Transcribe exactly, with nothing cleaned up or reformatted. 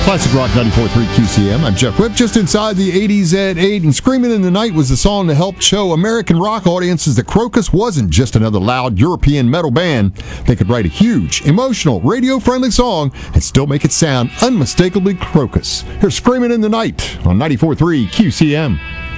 Classic Rock ninety-four point three Q C M. I'm Jeff Whip, just inside the eighties at eight, and Screaming in the Night was the song to help show American rock audiences that Krokus wasn't just another loud European metal band. They could write a huge, emotional, radio-friendly song and still make it sound unmistakably Krokus. Here's Screaming in the Night on ninety-four point three Q C M.